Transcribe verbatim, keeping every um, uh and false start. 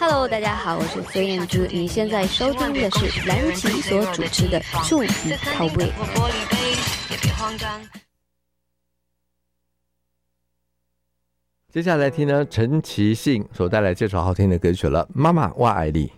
Hello， 大家好，我是孙燕姿，你现在收听的是蓝奇所主持的《触笔靠背》。 接下来听呢陈其信所带来这首好听的歌曲了，《妈妈我爱你》。